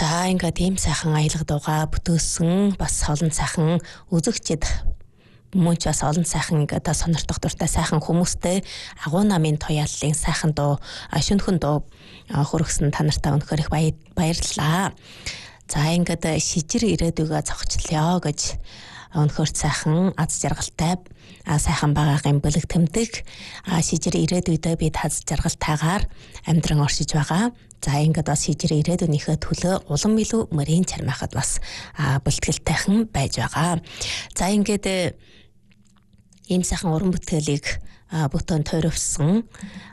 За ингээд ийм сайхан аялга дууга бүтөөсөн бас олон сайхан үзэгчд мөн ч бас олон сайхан ингээд сонирхох дуртай сайхан хүмүүстэй агуу намын туяаллын сайхан дуу шөнөхөн дуу хөргсөн та нартай өнөхөр их баярлалаа. За ингээд шижир ирээдүгөө зогчлоо гэж өнөхөр сайхан аз жаргалтай сайхан багаахын бэлэг тэмдэг шижир ирээдүйдээ бид аз жаргалтайгаар амьдран оршиж байгаа. За ингээд бас шижир ирээдүйнийхээ төлөө улам илүү мөрийн чармайхад бас бэлтгэлтэйхэн байж байгаа. За ингээд ийм сайхан уран бүтээлийг бүтээн тойрвсон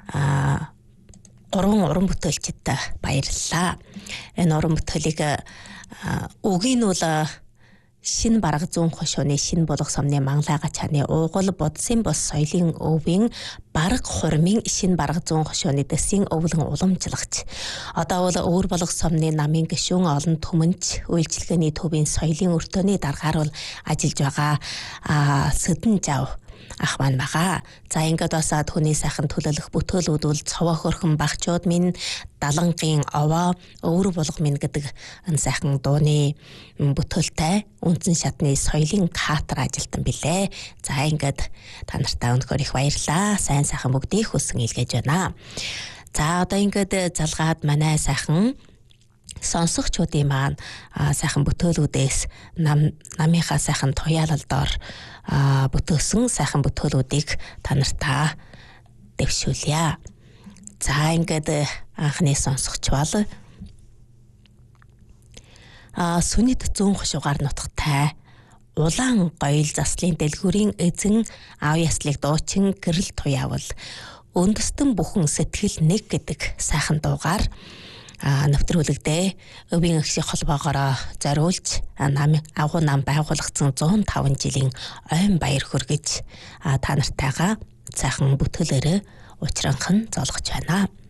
3 уран бүтээлчтэй баярлалаа. Энэ уран бүтээлийг үгийн нь бол Шин бараг зүүн хошууны шин болох сомны манлайга чаны уугуул бодсын бос соёлын өвийн бараг хурмын шин бараг зүүн хошууны дэсийн өвлөн уламжлагч. Одоо бол өөр болох сомны намын гишүүн олон түмэнч үйлчилгээний төвийн соёлын өртөөний даргаар бол ажиллаж байгаа Сэдэн жав ах маань байгаа. За ингээд бас түүний сайхан төлөөлөх бүтээлүүд бол цовоо хөрхөн багчууд минь далангийн овоо өвөр болох минь гэдэг энэ сайхан дууны бүтээлтэй үндсэн шатны соёлын катер ажилтан билээ. За ингээд та нартай өнөхөр их баярлалаа. Сайн сайхан бүгдийг хүсэн илгээж байна. За одоо ингээд залгаад манай сайхан сонсогчдын маань сайхан бүтээлүүдээс намынхаа сайхан туяалалдоор бүтээсэн сайхан бүтээлүүдийг та нартай дэвшүүлье. За ингээд анхны сонсогч бол сүнэт зүүн хошуугаар нутгатай улаан гоёл заслын дэлгүүрийн эзэн аав яслыг дуучин гэрэл туяавал үндэстэн бүхэн сэтгэл нэг гэдэг сайхан дуугаар нэвтрүүлэгдээ өвийн агшийн холбоогоор зориулж намын агуу нам байгуулагдсан 105 жилийн ойн баяр хүргэж та нартайгаа сайхан бүтээлээрээ учранхан золгож байна.